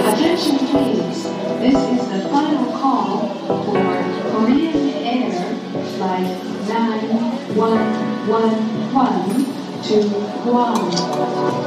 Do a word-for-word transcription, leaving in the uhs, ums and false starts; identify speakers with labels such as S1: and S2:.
S1: Attention please, this is the final call for Korean Air Flight nine one one one to Guam.